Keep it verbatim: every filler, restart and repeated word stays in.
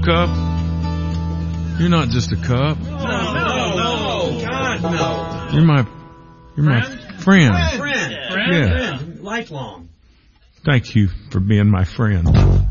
cup. You're not just a cup. No, no, no, God, no. You're my, you're my friend. Friend, friend, Yeah. friend, lifelong. Thank you for being my friend.